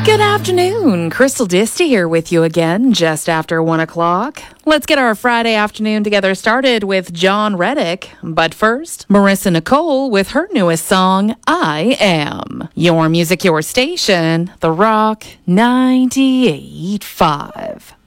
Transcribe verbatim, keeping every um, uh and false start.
Good afternoon. Crystal Disty here with you again just after one o'clock. Let's get our Friday afternoon together started with John Reddick. But first, Marissa Nicole with her newest song, I Am. Your music, your station, The Rock ninety-eight point five.